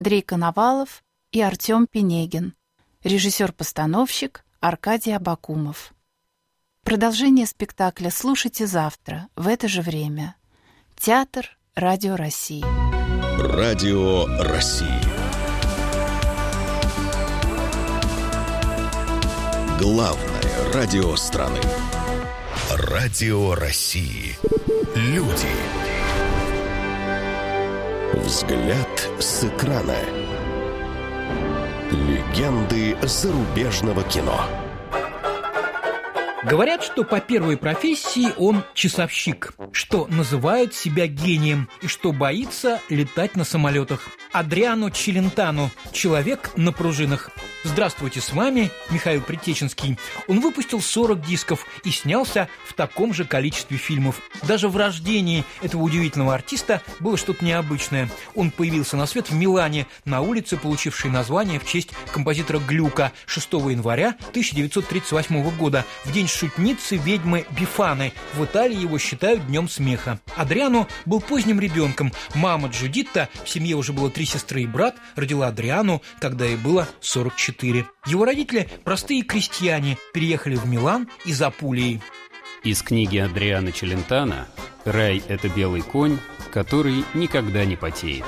Андрей Коновалов и Артем Пенегин. Режиссер-постановщик Аркадий Абакумов. Продолжение спектакля слушайте завтра в это же время. Театр Радио России. Радио России. Главное радио страны. Радио России. Люди. Взгляд с экрана. Легенды зарубежного кино. Говорят, что по первой профессии он часовщик, что называет себя гением и что боится летать на самолетах. Адриано Челентано – человек на пружинах. Здравствуйте, с вами Михаил Притеченский. Он выпустил 40 дисков и снялся в таком же количестве фильмов. Даже в рождении этого удивительного артиста было что-то необычное. Он появился на свет в Милане, на улице, получившей название в честь композитора Глюка, 6 января 1938 года, в день шутницы ведьмы Бифаны. В Италии его считают днем смеха. Адриано был поздним ребенком. Мама Джудитта, в семье уже было 3 сестры и брат, родила Адриано, когда ей было 44. Его родители, простые крестьяне, переехали в Милан из Апулии. Из книги Адриано Челентано «Рай – это белый конь, который никогда не потеет».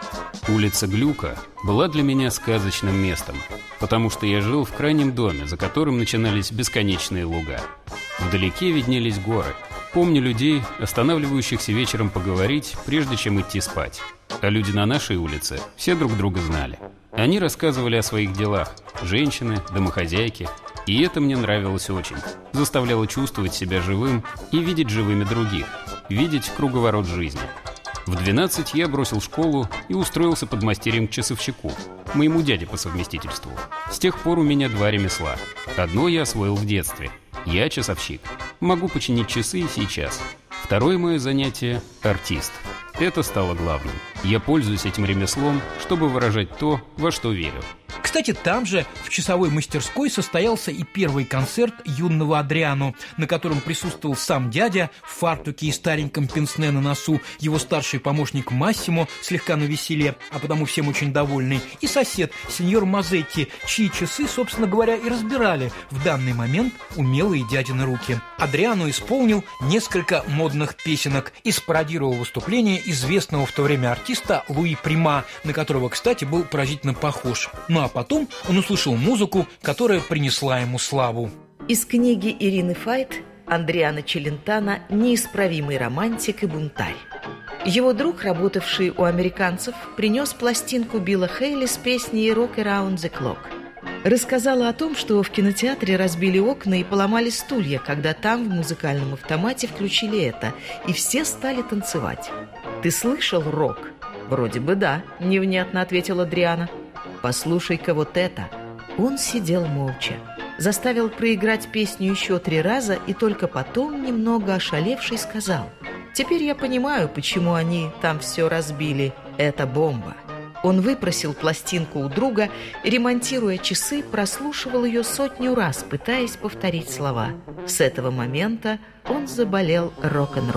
Улица Глюка была для меня сказочным местом, потому что я жил в крайнем доме, за которым начинались бесконечные луга. Вдалеке виднелись горы. Помню людей, останавливающихся вечером поговорить, прежде чем идти спать. А люди на нашей улице все друг друга знали. Они рассказывали о своих делах, женщины, домохозяйки. И это мне нравилось очень. Заставляло чувствовать себя живым и видеть живыми других, видеть круговорот жизни. В 12 я бросил школу и устроился подмастерьем к часовщику, моему дяде по совместительству. С тех пор у меня 2 ремесла. Одно я освоил в детстве. Я часовщик. Могу починить часы и сейчас. Второе мое занятие – артист. Это стало главным. Я пользуюсь этим ремеслом, чтобы выражать то, во что верю. Кстати, там же, в часовой мастерской, состоялся и первый концерт юного Адриано, на котором присутствовал сам дядя в фартуке и стареньком пенсне на носу, его старший помощник Массимо, слегка навеселе, а потому всем очень довольный, и сосед, сеньор Мазетти, чьи часы, собственно говоря, и разбирали в данный момент умелые дядины руки. Адриано исполнил несколько модных песенок и спародировал выступление известного в то время артиста Луи Прима, на которого, кстати, был поразительно похож. Ну а потом он услышал музыку, которая принесла ему славу. Из книги Ирины Файт Адриано Челентано «Неисправимый романтик и бунтарь». Его друг, работавший у американцев, принес пластинку Билла Хейли с песней «Rock Around the Clock». Рассказала о том, что в кинотеатре разбили окна и поломали стулья, когда там в музыкальном автомате включили это, и все стали танцевать. «Ты слышал рок?» «Вроде бы да», – невнятно ответил Адриано. «Послушай-ка вот это». Он сидел молча. Заставил проиграть песню еще 3 раза и только потом, немного ошалевший, сказал: «Теперь я понимаю, почему они там все разбили. Это бомба». Он выпросил пластинку у друга, ремонтируя часы, прослушивал ее 100 раз, пытаясь повторить слова. С этого момента он заболел рок-н-роллом.